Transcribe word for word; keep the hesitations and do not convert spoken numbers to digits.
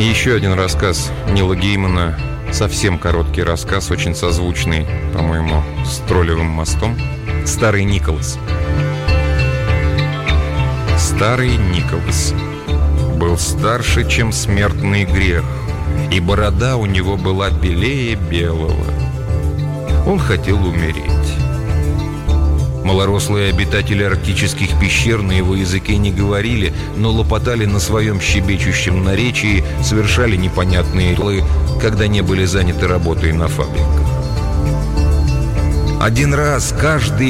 И еще один рассказ Нила Геймана, совсем короткий рассказ, очень созвучный, по-моему, с Троллевым мостом. «Старый Николас». Старый Николас был старше, чем смертный грех, и борода у него была белее белого. Он хотел умереть. Малорослые обитатели арктических пещер на его языке не говорили, но лопотали на своем щебечущем наречии, совершали непонятные дела, когда не были заняты работой на фабриках. Один раз каждый